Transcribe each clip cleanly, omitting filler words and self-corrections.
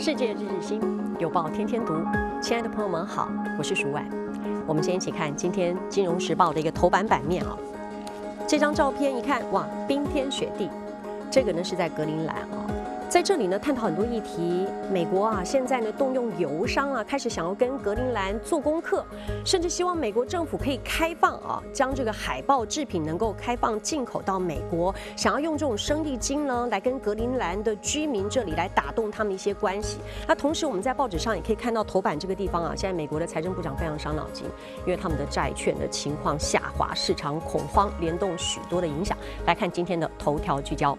世界日日新，有报天天读。亲爱的朋友们好，我是舒婉。我们先一起看今天《金融时报》的一个头版版面啊。这张照片一看，哇，冰天雪地。这个呢是在格陵兰啊。在这里呢，探讨很多议题。美国啊，现在呢动用油商啊，开始想要跟格陵兰做功课，甚至希望美国政府可以开放啊，将这个海豹制品能够开放进口到美国，想要用这种生力军呢，来跟格陵兰的居民这里来打动他们一些关系。那同时，我们在报纸上也可以看到头版这个地方啊，现在美国的财政部长非常伤脑筋，因为他们的债券的情况下滑，市场恐慌，联动许多的影响。来看今天的头条聚焦。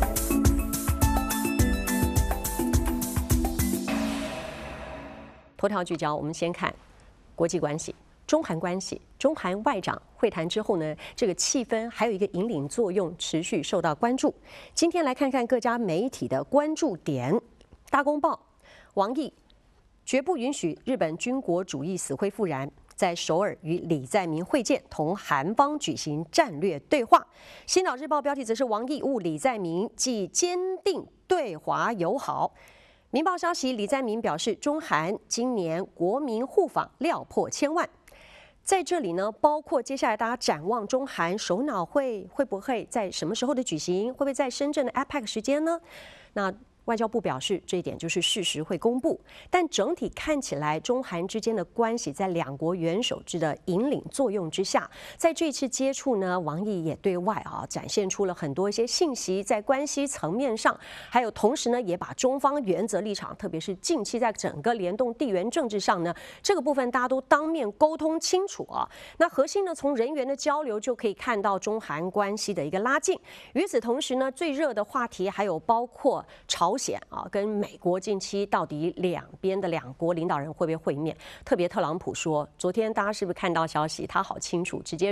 头条聚焦，我们先看国际关系、中韩关系。中韩外长会谈之后呢，这个气氛还有一个引领作用，持续受到关注。今天来看看各家媒体的关注点。大公报，王毅绝不允许日本军国主义死灰复燃，在首尔与李在明会见，同韩方举行战略对话。星岛日报标题则是王毅晤李在明，既坚定对华友好。民报消息，李在明表示，中韩今年国民互访料破1000万。在这里呢，包括接下来大家展望中韩首脑会不会在什么时候的举行？会不会在深圳的 APEC 时间呢？那外交部表示，这一点就是适时会公布，但整体看起来，中韩之间的关系在两国元首制的引领作用之下，在这次接触呢，王毅也对外展现出了很多一些信息，在关系层面上，还有同时呢，也把中方原则立场，特别是近期在整个联动地缘政治上呢，这个部分大家都当面沟通清楚啊。那核心呢，从人员的交流就可以看到中韩关系的一个拉近。与此同时呢，最热的话题还有包括朝鲜啊，跟美国近期到底两国领导人会不会会面？特别特朗普说，昨天大家是不是看到消息？他好清楚，直接